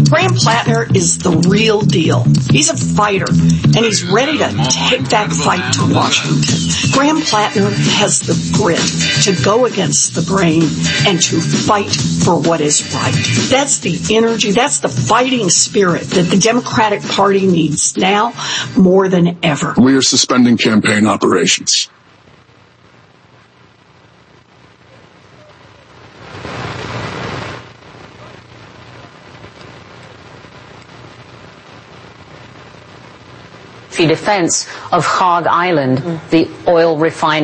Graham Plattner is the real deal. He's a fighter, and he's ready to take that fight to Washington. Graham Plattner has the grit to go against the grain and to fight for what is right. That's the energy, that's the fighting spirit that the Democratic Party needs now more than ever. We are suspending campaign operations. Defense of Hog Island, the oil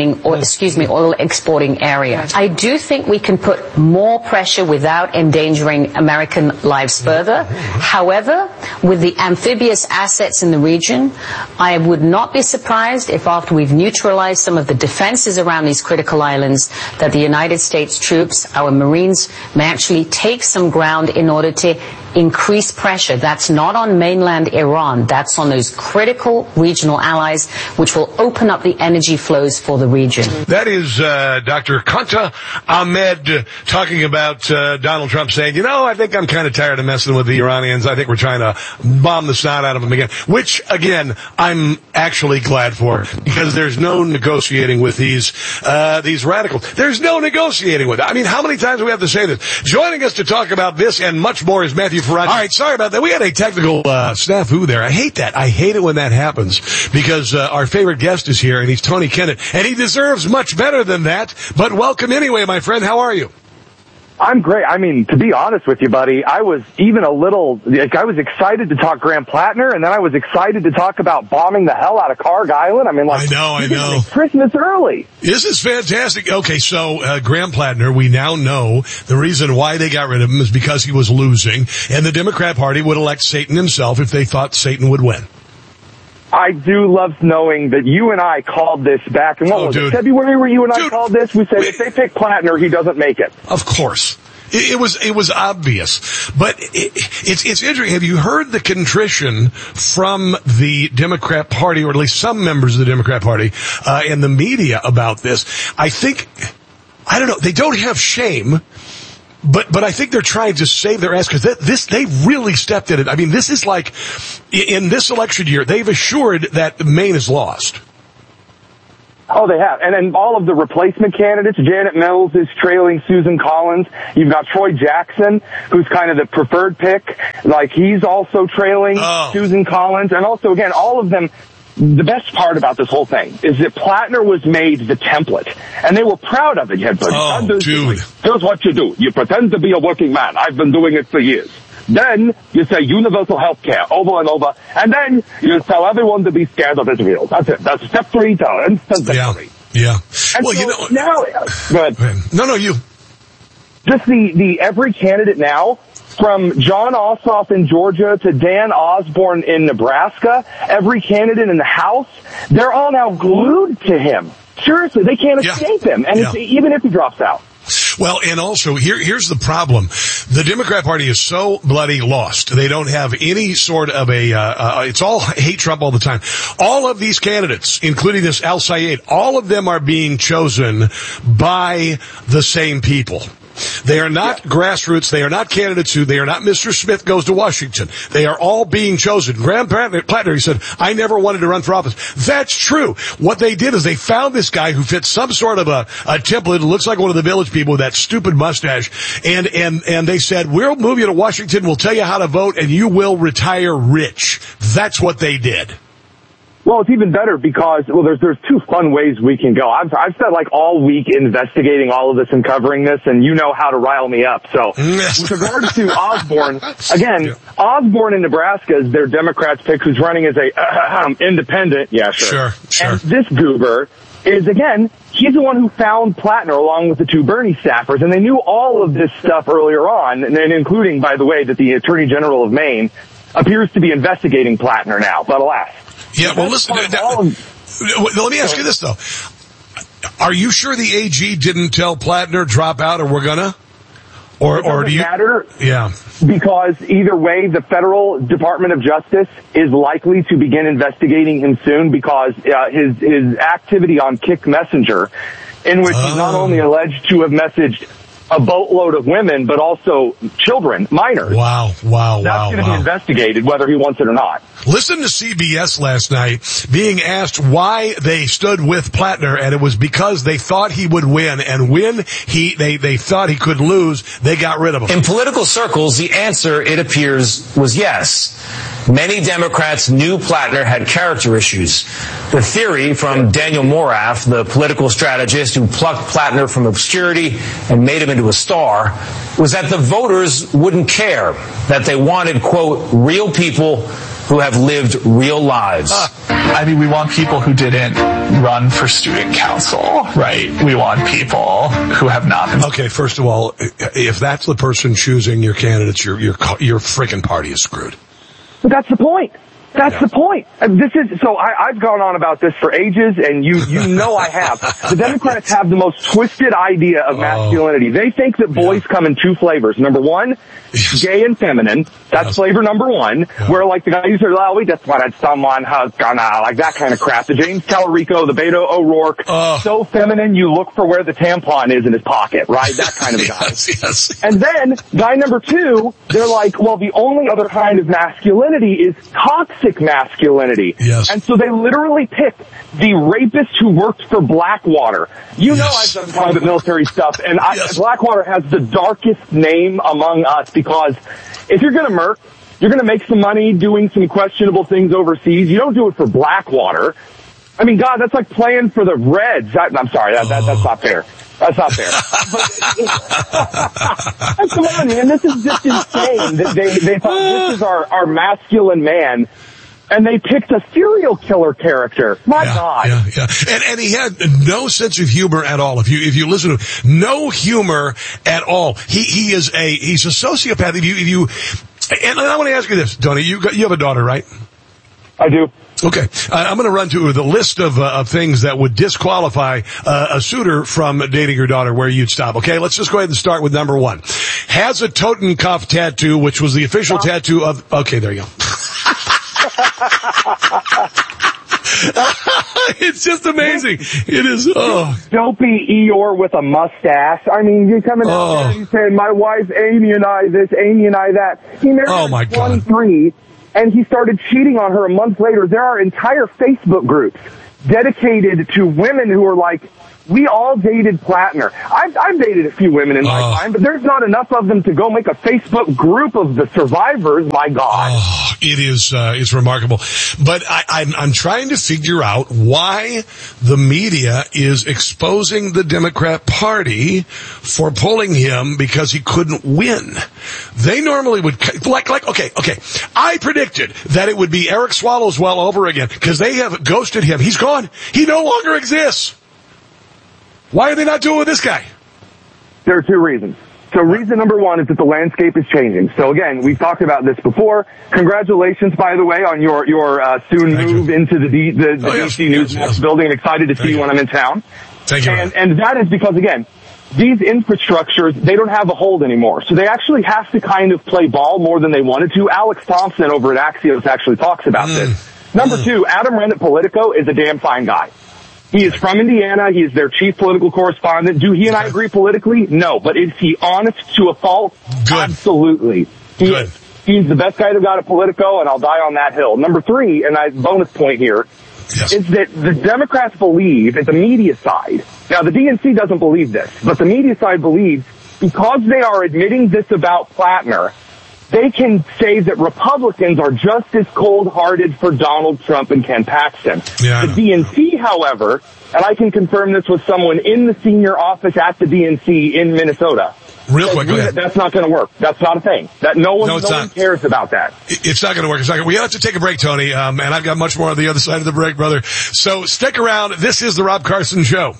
exporting area. I do think we can put more pressure without endangering American lives further. However, with the amphibious assets in the region, I would not be surprised if after we've neutralized some of the defenses around these critical islands, that the United States troops, our Marines, may actually take some ground in order to increase pressure. That's not on mainland Iran. That's on those critical regional allies, which will open up the energy flows for the region. That is Dr. Kanta Ahmed talking about Donald Trump saying, I think I'm kind of tired of messing with the Iranians. I think we're trying to bomb the snot out of them again, which, again, I'm actually glad for, because there's no negotiating with these radicals. There's no negotiating with them. I mean, how many times do we have to say this? Joining us to talk about this and much more is Matthew Ferrari. All right, sorry about that. We had a technical snafu there. I hate that. I hate it when that happens, because our favorite guest is here, and he's Tony Kennett, and he deserves much better than that. But welcome anyway, my friend. How are you? I'm great. I mean, to be honest with you, buddy, I was even I was excited to talk Graham Plattner, and then I was excited to talk about bombing the hell out of Hog Island. I mean, I know. Christmas early. This is fantastic. Okay, so Graham Plattner, we now know the reason why they got rid of him is because he was losing, and the Democrat Party would elect Satan himself if they thought Satan would win. I do love knowing that you and I called this back in February, where you and I called this. We said if they pick Plattner, he doesn't make it. Of course. It was obvious, but it's interesting. Have you heard the contrition from the Democrat Party, or at least some members of the Democrat Party, and the media about this? I don't know, they don't have shame, but I think they're trying to save their ass, because they really stepped in it. I mean, this is like, in this election year, they've assured that Maine is lost. Oh, they have. And then all of the replacement candidates, Janet Mills is trailing Susan Collins. You've got Troy Jackson, who's kind of the preferred pick. Like, he's also trailing Susan Collins. And also, again, all of them, the best part about this whole thing is that Plattner was made the template. And they were proud of it. You had dude. Here's what you do. You pretend to be a working man. I've been doing it for years. Then you say universal health care over and over, and then you tell everyone to be scared of Israel. That's it. That's step 3 to instant victory. Yeah. And well, so now, go ahead. No, you. Just the every candidate now, from John Ossoff in Georgia to Dan Osborne in Nebraska, every candidate in the House, they're all now glued to him. Seriously, they can't escape him, and even if he drops out. Well, and also, here's the problem. The Democrat Party is so bloody lost. They don't have any sort of it's all hate Trump all the time. All of these candidates, including this Al Sayed, all of them are being chosen by the same people. They are not grassroots. They are not candidates they are not Mr. Smith goes to Washington. They are all being chosen. Graham Plattner, he said, I never wanted to run for office. That's true. What they did is they found this guy who fits some sort of a template, who looks like one of the Village People with that stupid mustache, and they said, we'll move you to Washington, we'll tell you how to vote, and you will retire rich. That's what they did. Well, it's even better because, there's 2 fun ways we can go. I've spent like all week investigating all of this and covering this, and you know how to rile me up. So, with regards to Osborne, again, Osborne in Nebraska is their Democrats pick, who's running as a independent. Yeah, sure. And this goober is, again, he's the one who found Plattner along with the 2 Bernie staffers, and they knew all of this stuff earlier on, and including, by the way, that the Attorney General of Maine appears to be investigating Plattner now, but alas. Yeah, well, listen, let me ask you this, though. Are you sure the AG didn't tell Plattner, drop out, or we're gonna? Or do you? Matter. Yeah. Because either way, the Federal Department of Justice is likely to begin investigating him soon, because his activity on Kick Messenger, in which he's not only alleged to have messaged a boatload of women, but also children, minors. Wow. That's going to be investigated, whether he wants it or not. Listen to CBS last night being asked why they stood with Plattner, and it was because they thought he would win, and when they thought he could lose, they got rid of him. In political circles, the answer, it appears, was yes. Many Democrats knew Plattner had character issues. The theory from Daniel Morath, the political strategist who plucked Plattner from obscurity and made him into a star, was that the voters wouldn't care, that they wanted, quote, real people who have lived real lives. I mean, we want people who didn't run for student council, right? We want people who have not been. Okay, first of all, if that's the person choosing your candidates, your freaking party is screwed. But that's the point. That's the point. I've gone on about this for ages, and you know I have. The Democrats have the most twisted idea of masculinity. They think that boys come in two flavors. Number one, gay and feminine. That's flavor number one. Where like the guy who said, "Oh, we just wanted someone who's gonna," like that kind of crap. The James Talarico, the Beto O'Rourke, so feminine you look for where the tampon is in his pocket, right? That kind of guy. Yes. And then guy number two, they're like, well, the only other kind of masculinity is toxic masculinity. Yes. And so they literally picked the rapist who worked for Blackwater. You know I've done private military stuff, and Blackwater has the darkest name among us because if you're going to murk, you're going to make some money doing some questionable things overseas. You don't do it for Blackwater. I mean, God, that's like playing for the Reds. I'm sorry, that's not fair. That's not fair. Come on, man, this is just insane. They thought this is our masculine man. And they picked a serial killer character. My God. Yeah. And he had no sense of humor at all. If you listen to him, no humor at all. He's a sociopath. And I want to ask you this, Tony, you have a daughter, right? I do. Okay. I'm going to run through the list of things that would disqualify a suitor from dating your daughter where you'd stop. Okay. Let's just go ahead and start with number one. Has a Totenkopf tattoo, which was the official tattoo of, okay, there you go. It's just amazing. It is. Dopey Eeyore with a mustache. I mean, you coming out there and you saying, my wife Amy and I this, Amy and I that. He married her at 23, and he started cheating on her a month later. There are entire Facebook groups dedicated to women who are like, we all dated Plattner. I've dated a few women in my time, but there's not enough of them to go make a Facebook group of the survivors. My God. It is, it's remarkable. But I'm trying to figure out why the media is exposing the Democrat Party for pulling him because he couldn't win. They normally would, okay. I predicted that it would be Eric Swallowswell over again because they have ghosted him. He's gone. He no longer exists. Why are they not doing with this guy? There are two reasons. So reason number one is that the landscape is changing. So again, we've talked about this before. Congratulations, by the way, on your soon move into the DC Newsmax building. I'm excited to see you when I'm in town. Thank you. And that is because, again, these infrastructures, they don't have a hold anymore. So they actually have to kind of play ball more than they wanted to. Alex Thompson over at Axios actually talks about this. Number two, Adam Wrenn at Politico is a damn fine guy. He is from Indiana. He is their chief political correspondent. Do he and I agree politically? No. But is he honest to a fault? Good. Absolutely. He's the best guy that got at Politico, and I'll die on that hill. Number three, and bonus point here, is that the Democrats believe, at the media side, now the DNC doesn't believe this, but the media side believes because they are admitting this about Plattner, they can say that Republicans are just as cold-hearted for Donald Trump and Ken Paxton. Yeah, the DNC, however, and I can confirm this with someone in the senior office at the DNC in Minnesota. Real quick, go ahead. That's not going to work. That's not a thing. No one cares about that. It's not going to work. We have to take a break, Tony, and I've got much more on the other side of the break, brother. So stick around. This is the Rob Carson Show.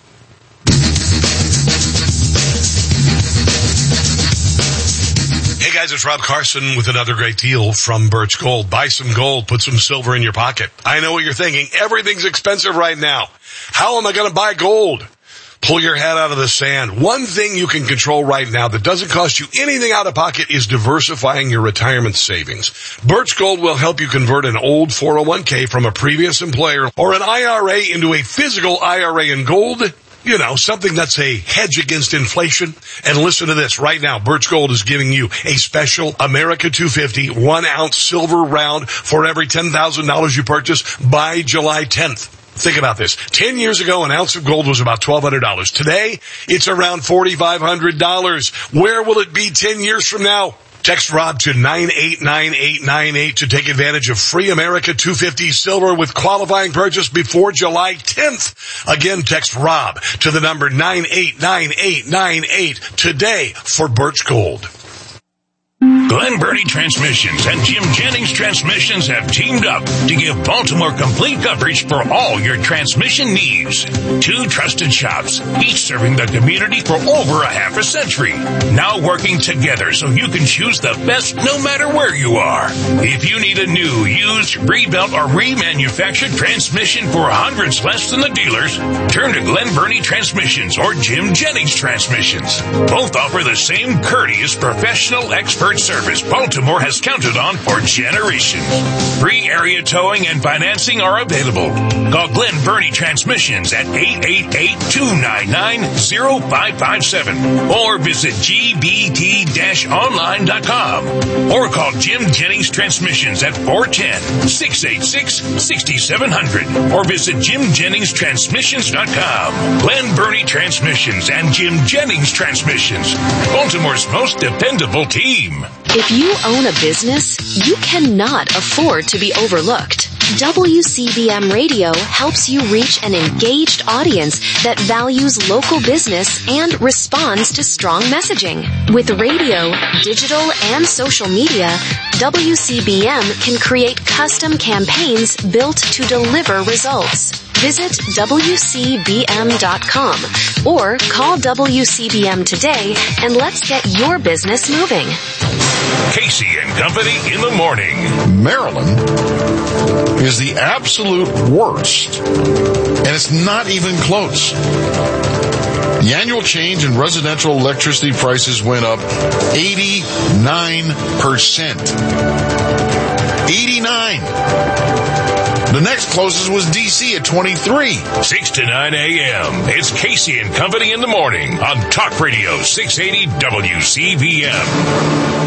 Hey guys, it's Rob Carson with another great deal from Birch Gold. Buy some gold, put some silver in your pocket. I know what you're thinking. Everything's expensive right now. How am I going to buy gold? Pull your head out of the sand. One thing you can control right now that doesn't cost you anything out of pocket is diversifying your retirement savings. Birch Gold will help you convert an old 401k from a previous employer or an IRA into a physical IRA in gold You know, something that's a hedge against inflation. And listen to this. Right now, Birch Gold is giving you a special America 250 1-ounce silver round for every $10,000 you purchase by July 10th. Think about this. 10 years ago, an ounce of gold was about $1,200. Today, it's around $4,500. Where will it be 10 years from now? Text Rob to 989898 to take advantage of free America 250 silver with qualifying purchase before July 10th. Again, text Rob to the number 989898 today for Birch Gold. Glen Burnie Transmissions and Jim Jennings Transmissions have teamed up to give Baltimore complete coverage for all your transmission needs. 2 trusted shops, each serving the community for over a half a century. Now working together so you can choose the best no matter where you are. If you need a new, used, rebuilt, or remanufactured transmission for hundreds less than the dealers, turn to Glen Burnie Transmissions or Jim Jennings Transmissions. Both offer the same courteous, professional, expert service Baltimore has counted on for generations. Free area towing and financing are available. Call Glen Burnie Transmissions at 888-299-0557 or visit gbt-online.com or call Jim Jennings Transmissions at 410-686-6700 or visit jimjenningstransmissions.com. Glen Burnie Transmissions and Jim Jennings Transmissions, Baltimore's most dependable team. If you own a business, you cannot afford to be overlooked. WCBM Radio helps you reach an engaged audience that values local business and responds to strong messaging. With radio, digital, and social media, WCBM can create custom campaigns built to deliver results. Visit WCBM.com or call WCBM today and let's get your business moving. Casey and Company in the morning. Maryland is the absolute worst, and it's not even close. The annual change in residential electricity prices went up 89%. 89. The next closest was D.C. at 23. 6 to 9 a.m. It's Casey and Company in the morning on Talk Radio 680 WCBM.